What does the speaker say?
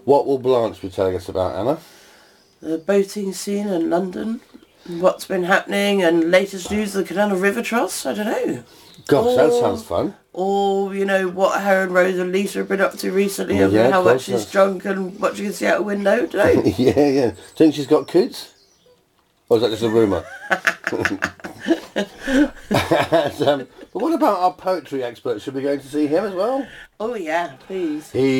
What will Blanche be telling us about, Anna? The boating scene in London, what's been happening, and latest news of the Canal River Trust. I don't know. Gosh, that sounds fun. Or, what her and Rose and Lisa have been up to recently, and how much she's drunk and what she can see out a window. Don't know. Yeah. Think she's got kids? Or is that just a rumour? But what about our poetry expert? Should we go to see him as well? Oh yeah, please.